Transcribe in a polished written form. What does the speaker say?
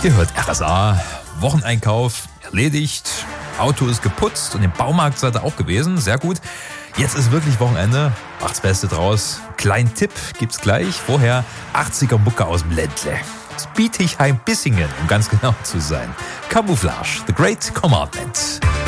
Ihr hört RSA, Wocheneinkauf erledigt, Auto ist geputzt und im Baumarkt seid ihr auch gewesen, sehr gut. Jetzt ist wirklich Wochenende, macht's Beste draus. Kleinen Tipp gibt's gleich, vorher 80er Mucke aus dem Ländle. Aus Bietigheim-Bissingen, um ganz genau zu sein. Camouflage, The Great Commandment.